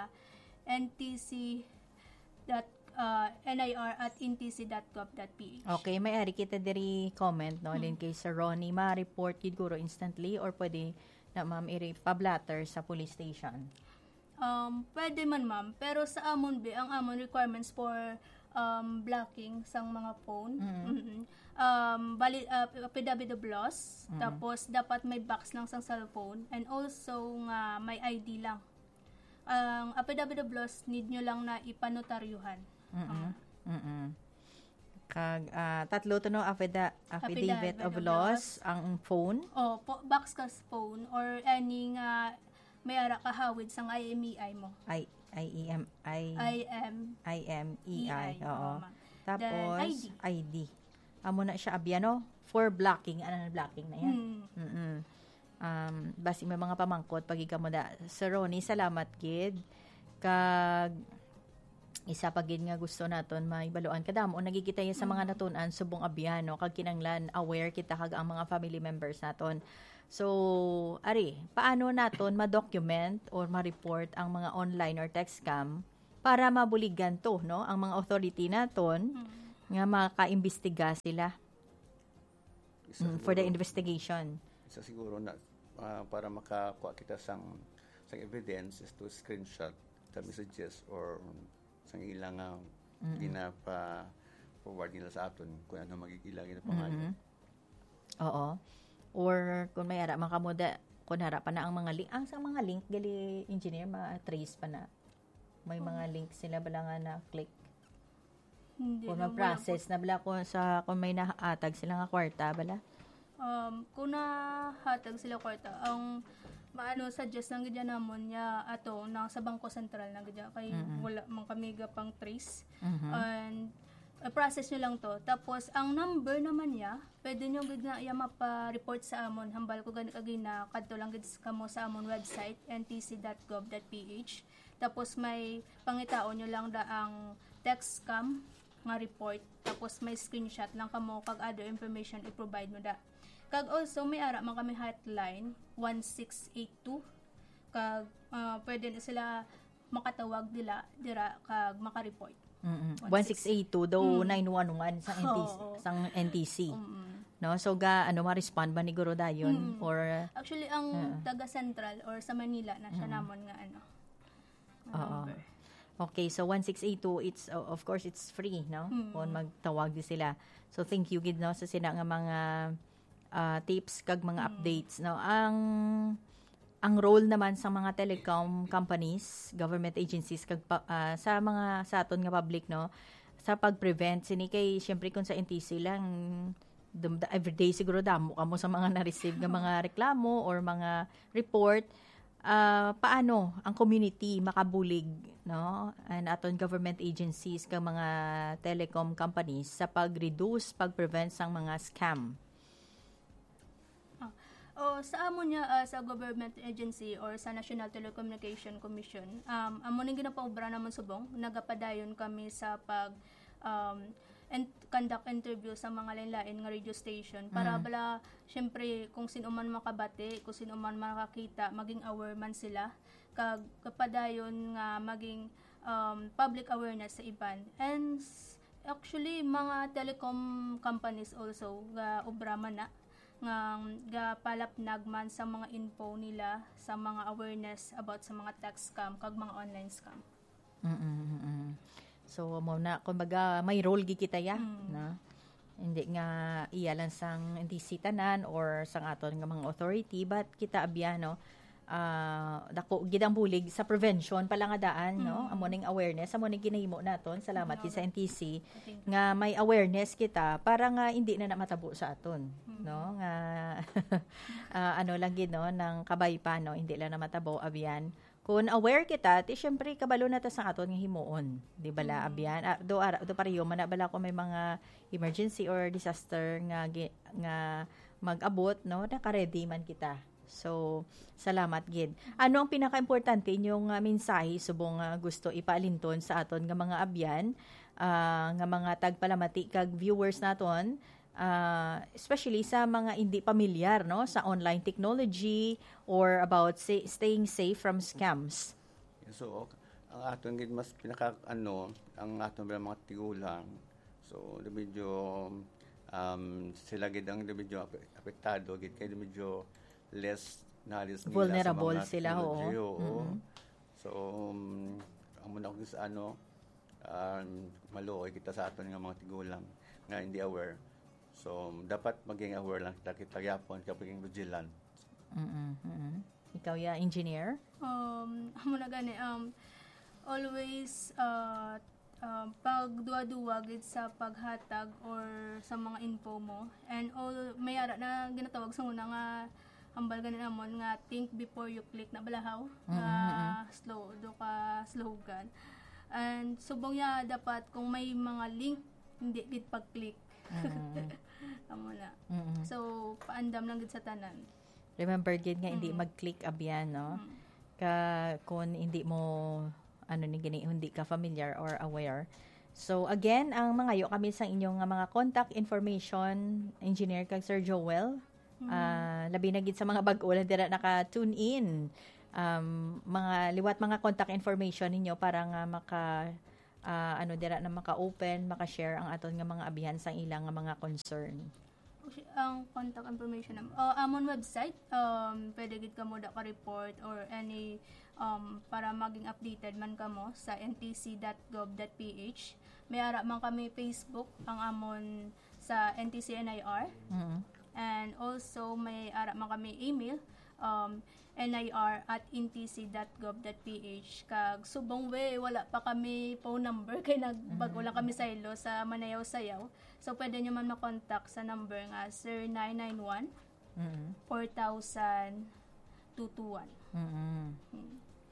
ntc dot nir at ntc dot gov dot p h. Okay, may ari kita diri comment no din hmm. kay Sir Ronnie ma-report gid guro instantly or pwede na ma'am i-pablatter sa police station. Um pwede man ma'am pero sa amon be ang amon requirements for um blocking sang mga phone. Mm-hmm. Mm-hmm. Um bali uh, P W W loss mm-hmm. tapos dapat may box lang sang cellphone and also nga may I D lang. Ang um, P W W loss need nyo lang na ipanotaryuhan. Mm-hmm. Uh. Mm-hmm. Kag uh, tatlo to no affida- affidavit, affidavit of loss ang phone. Oh, po, box kas phone or any nga may ara kahawid sang I M E I mo. I I E M I I M I M E I oo. Tapos then, I D. I D. Amo na siya abyano for blocking ano blocking na yan. Hmm. Mm. Um basi may mga pamangkot pagi ka mo da. Sir Ronnie, salamat gid. Kag isa pa gid nga gusto naton maibaluan kadamo nagikita sa mga natun-an subong abyano kag kinanglan aware kita kag ang mga family members naton. So, ari, paano naton ma-document or ma-report ang mga online or text scam para mabuligan to, no? Ang mga authority naton hmm. nga makaimbestiga sila isa mm, siguro, for the investigation. Isa siguro na uh, para makakuha kita sang sang evidence is to screenshot the messages or sang ilang uh, mm-hmm. ginapa forward nila sa aton kung ano magigilang na pangalan. Mm-hmm. Oo. Or kung may ara makamuda kung harap pa na ang mga link, ang sa mga link gali engineer ma-trace pa na. May mga link sila bala nga na click. Hindi kung ma-process na bala kung sa kung may nahatag sila nga kwarta bala. Um, kung nahatag sila kwarta, ang maano suggest lang gidya namon ya ato na sa Bangko Sentral na gidya kay mm-hmm. wala man kami pang trace. Mm-hmm. And uh, process nyo lang to. Tapos ang number naman ya, pwede nyo gid na ya mapa-report sa amon hambal ko gani kagi na kadto lang gid kamo sa amon website n t c dot gov dot p h. Tapos may pangitaon nyo lang da ang text scam nga report. Tapos may screenshot lang kamo kag other information i-provide mo da. Kag also may ara man kami hotline one six eight two kag uh, pwede na sila makatawag dila dira kag maka-report. Mm-hmm. one six eight two daw mm. nine one one sa N T C oh, oh. sang N T C. Mm-hmm. No, so ga ano ma-respond ba ni Guro dayon mm-hmm. or actually ang uh, taga Central or sa Manila na siya mm-hmm. namon nga ano. Oo. Okay, so one six eight two, it's uh, of course it's free, no? Mm-hmm. Kung magtawag di sila. So thank you gid no sa sina nga mga uh, tips kag mga mm-hmm. updates, no? Ang ang role naman sa mga telecom companies, government agencies kag uh, sa mga sa aton nga public, no? Sa pag-prevent sini kay syempre kung sa N T C lang dum, everyday siguro damo kamo sa mga na-receive nga mga reklamo or mga report. Uh, paano ang community makabulig, no, and aton government agencies kang mga telecom companies sa pag-reduce, pag-prevent sang mga scam? Oh, oh sa amo niya uh, sa government agency or sa National Telecommunication Commission, um amo ning ginapaobra namon subong, nagapadayon kami sa pag um and conduct interview sa mga lain-lain nga radio station para mm. bala syempre kung sino man makabati, kung sino man makakita, maging aware man sila kag kapadayon nga maging um, public awareness sa iban. And actually mga telecom companies also ga obra man na nga ga palapnag man sa mga info nila sa mga awareness about sa mga text scam kag mga online scam. Mm. So mo na kumbaga may role gi kita ya mm. na hindi nga iya lang sang hindi sitanan or sang aton nga mga authority but kita abya no uh, dako gidang bulig sa prevention pala nga daan mm. no amo ning awareness amo ning ginahimo naton salamat mm. sa N T C nga may awareness kita para nga hindi na namatabo sa aton mm. no nga uh, ano lang gid no nang kabay pa no hindi lang namatabo abyan. Kung aware kita, ti syempre kabalo na ta sa aton nga himuon, di bala mm. abyan. Ah, do ara do pareho man bala ko may mga emergency or disaster nga nga mag-abot no, naka-ready man kita. So, salamat gid. Ano ang pinaka-importante inyong uh, mensahe subong uh, gusto ipaalinton sa aton nga mga abyan, uh, nga mga tagpalamati kag viewers naton? Uh, especially sa mga hindi pamilyar no sa online technology or about say, staying safe from scams. So ang aton gid mas pinaka ano ang aton mga tigulang so medyo um sila gid ang medyo apektado gid kay medyo less knowledge nila vulnerable sa mga sila ho. Mm-hmm. So um, amo na ko sa ano um, maluoy kita sa aton nga mga tigulang nga hindi aware. So, dapat maging aware lang kita kita yapon kapag maging vigilant. Mm-hmm. Ikaw ya, engineer? Um, amo na gani, um, always, uh, uh, pag duwa-duwa gid sa paghatag or sa mga info mo, and all, may ara na ginatawag sa una nga, hambal gani namon nga, think before you click na balahaw, nga mm-hmm. slow, do ka slogan. And subong ya, dapat kung may mga link, hindi gid pag-click. Mm-hmm. Amo na. Mm-hmm. So, paandam lang gid sa tanan. Remember gid nga mm-hmm. hindi mag-click abyan, no? Mm-hmm. Ka kung hindi mo ano ni gini hindi ka familiar or aware. So again, ang mangayo kami sa inyong mga contact information, engineer kag Sir Joel. Mm-hmm. Uh, labi na gid sa mga bag-o lang dira naka-tune in. Um, mga liwat mga contact information ninyo para nga maka uh, ano dira na maka-open, maka-share ang aton nga mga abihan sa ilang nga mga concern. ang contact information nam uh, amon website um pwede gid kamo da ka report or any um para maging updated man kamo sa n t c dot gov dot p h. May ara man kami Facebook ang amon sa N T C N I R. Mm-hmm. And also may ara man kami email um nir at n t c dot gov dot p h. Kag subong we wala pa kami phone number kay nagbago lang kami sa ilo sa Manayaw Sayaw. So pwede nyo man ma-contact sa number nga zero nine nine one four thousand two two one. Mm-hmm. Hmm.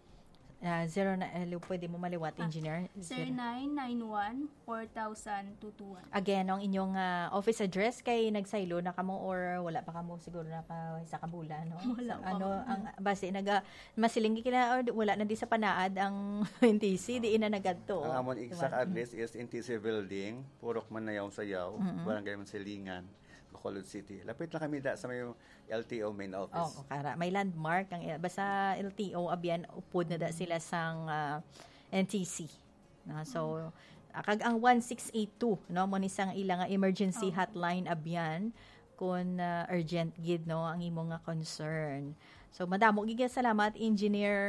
Uh, zero na, uh, pwede mo maliwat, engineer? Ah, zero nine nine one four thousand two two one. Again, ang inyong uh, office address kay nagsaylo na kamo or wala pa kamo siguro na ka, sa kabula, no? Wala so, pa. Ano, ang base, naga, masilingi kina, or wala na di sa panaad ang N T C, di ina nagadto. Ang amon exact address is N T C Building, Purok Manayaw Sayaw, mm-hmm. Barangay Mansilingan, Bacolod City. Lapit lang kami da sa may L T O main office. Oh, kara. May landmark ang basta L T O abyan upod na da sila sang uh, N T C. No, so kag ang one six eight two no mo ni sang ilang emergency oh. hotline abyan kun uh, urgent gid no ang imo nga concern. So madamo gid salamat Engineer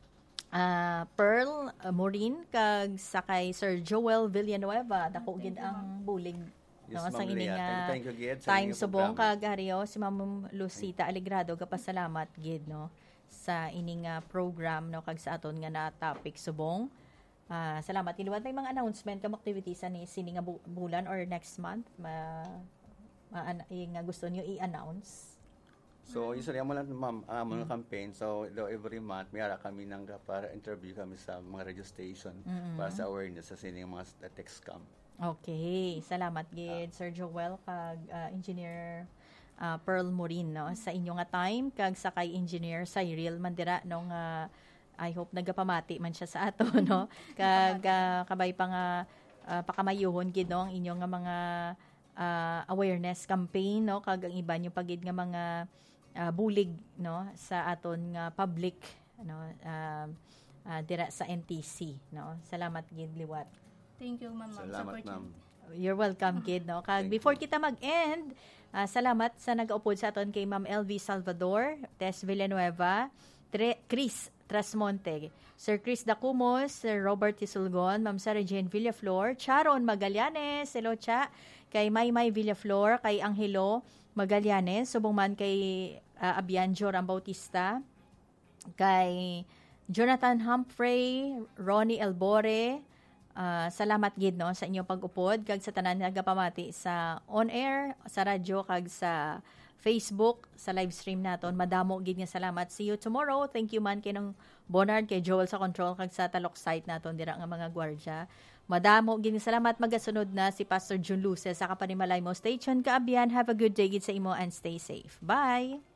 uh, Pearl uh, Morin kag sakay Sir Joel Villanueva dako gid ang bulig. Yes, no, Ma'am Lea. Thank you, Gid. Time subong kag Haryo, si Ma'am Lucita Aligrado, kapasalamat, Gid, no, sa ining uh, program, no, kag sa aton nga na topic subong. Uh, salamat. Iliwat may mga announcement, kam activities ani sini nga bu- bulan or next month, ma, ma an, nga gusto niyo i-announce. So, usually, amo lang, ma'am, amo mm-hmm. campaign. So, every month, may ara kami nang para interview kami sa mga radio station mm-hmm. para sa awareness sa sining mga text scam. Okay, salamat gid Sir Joel kag uh, Engineer uh, Pearl Morin no sa inyo nga time kag sakay Engineer Cyril Mandira no nga I hope nagapamati man siya sa ato no kag uh, kabay pa nga uh, pakamayuhon gid no ang inyo nga mga uh, awareness campaign no kag ang iba nyo pagid nga mga uh, bulig no sa aton nga public no uh, uh, dira sa N T C no. Salamat gid liwat. Thank you, Ma'am. Salamat, Ma'am. You're welcome, Kid. No? Kag before you. kita mag-end, uh, salamat sa nag-upod sa aton kay Ma'am L V Salvador, Tess Villanueva, Tre- Chris Trasmonte, Sir Chris Dacumos, Sir Robert Tisulgon, Ma'am Sarah Jane Villaflor, Charon Magallanes, hello cha, kay Maymay Villaflor, kay Angelo Magallanes, subong man kay uh, Abian Joram Bautista, kay Jonathan Humphrey, Ronnie Elbore. Uh, salamat gid no sa inyong pag-upod kag sa tanan nga pamati sa on air sa radyo kag sa Facebook sa live stream naton. Madamo gid nga salamat. See you tomorrow. Thank you man kay nang Bonard, kay Joel sa control kag sa talok site naton dira nga mga gwardiya. Madamo gid nga salamat. Magasunod na si Pastor June Luces sa Kapanimalay mo station kaabian. Have a good day gid sa imo and stay safe. Bye.